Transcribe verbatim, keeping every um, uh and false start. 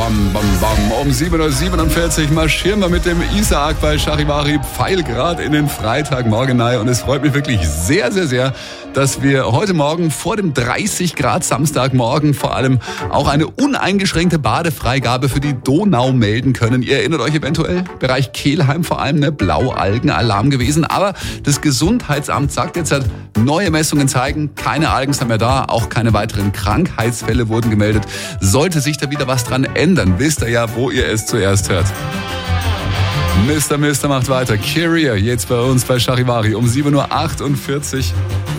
bam, bam, bam. Um sieben Uhr siebenundvierzig marschieren wir mit dem Isaak bei Charivari Pfeilgrad in den Freitagmorgen rein. Und es freut mich wirklich sehr, sehr, sehr, dass wir heute Morgen vor dem dreißig Grad Samstagmorgen vor allem auch eine uneingeschränkte Badefreigabe für die Donau melden können. Ihr erinnert euch eventuell, Bereich Kelheim vor allem, ne, Blaualgenalarm gewesen. Aber das Gesundheitsamt sagt jetzt, hat neue Messungen zeigen, keine Algen sind mehr da, auch keine weiteren Krankheitsfälle wurden gemeldet. Sollte sich da wieder was dran ändern, wisst ihr ja, wo ihr es zuerst hört. Mister Mister macht weiter. Kyria jetzt bei uns bei Charivari um sieben Uhr achtundvierzig.